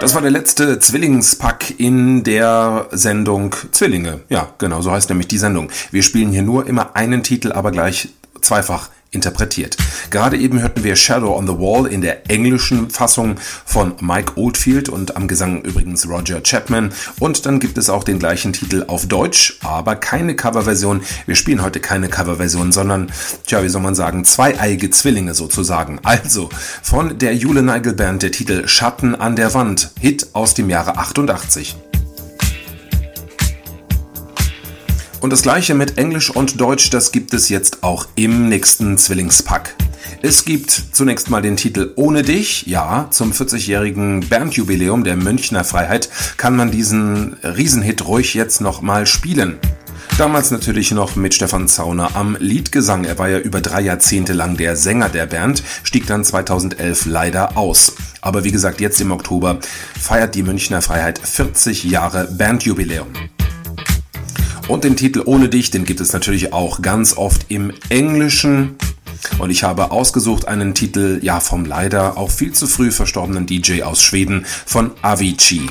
Das war der letzte Zwillingspack in der Sendung Zwillinge. Ja, genau, so heißt nämlich die Sendung. Wir spielen hier nur immer einen Titel, aber gleich zweifach interpretiert. Gerade eben hörten wir Shadow on the Wall in der englischen Fassung von Mike Oldfield und am Gesang übrigens Roger Chapman. Und dann gibt es auch den gleichen Titel auf Deutsch, aber keine Coverversion. Wir spielen heute keine Coverversion, sondern, wie soll man sagen, zweieige Zwillinge sozusagen. Also von der Jule Neigel Band der Titel Schatten an der Wand, Hit aus dem Jahre 88. Und das gleiche mit Englisch und Deutsch, das gibt es jetzt auch im nächsten Zwillingspack. Es gibt zunächst mal den Titel Ohne dich. Ja, zum 40-jährigen Bandjubiläum der Münchner Freiheit kann man diesen Riesenhit ruhig jetzt nochmal spielen. Damals natürlich noch mit Stefan Zauner am Liedgesang. Er war ja über 3 Jahrzehnte lang der Sänger der Band, stieg dann 2011 leider aus. Aber wie gesagt, jetzt im Oktober feiert die Münchner Freiheit 40 Jahre Bandjubiläum. Und den Titel Ohne dich, den gibt es natürlich auch ganz oft im Englischen. Und ich habe ausgesucht einen Titel, vom leider auch viel zu früh verstorbenen DJ aus Schweden, von Avicii.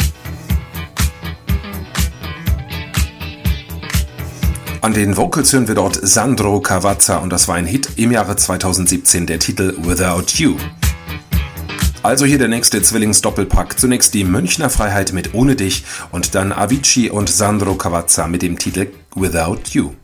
An den Vocals hören wir dort Sandro Cavazza und das war ein Hit im Jahre 2017, der Titel Without You. Also hier der nächste Zwillings-Doppelpack. Zunächst die Münchner Freiheit mit Ohne dich und dann Avicii und Sandro Cavazza mit dem Titel Without You.